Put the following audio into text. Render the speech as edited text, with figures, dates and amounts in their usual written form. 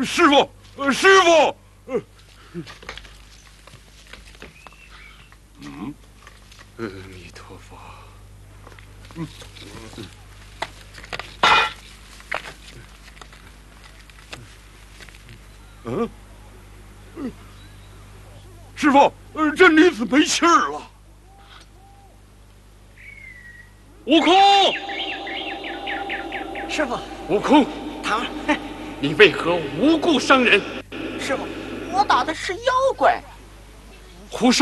师傅，师傅， 阿弥陀佛。 师傅，这女子没气儿了。悟空， 师傅， 悟空， 唐儿， 你为何无故伤人？ 师傅，我打的是妖怪。 胡说！